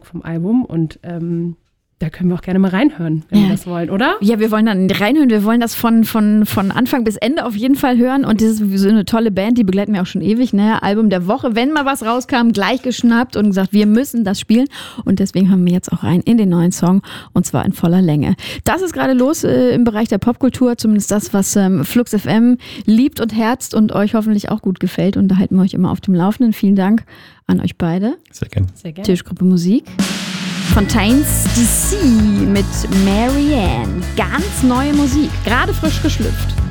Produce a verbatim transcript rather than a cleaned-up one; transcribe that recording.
Track vom Album und ähm, da können wir auch gerne mal reinhören, wenn ja. wir das wollen, oder? Ja, wir wollen dann reinhören. Wir wollen das von, von, von Anfang bis Ende auf jeden Fall hören. Und das ist sowieso eine tolle Band, die begleiten wir auch schon ewig. Ne? Album der Woche. Wenn mal was rauskam, gleich geschnappt und gesagt, wir müssen das spielen. Und deswegen hören wir jetzt auch rein in den neuen Song. Und zwar in voller Länge. Das ist gerade los äh, im Bereich der Popkultur. Zumindest das, was ähm, Flux F M liebt und herzt und euch hoffentlich auch gut gefällt. Und da halten wir euch immer auf dem Laufenden. Vielen Dank an euch beide. Sehr gerne. Sehr gerne. Tischgruppe Musik. Fontaines D C mit Marianne. Ganz neue Musik, gerade frisch geschlüpft.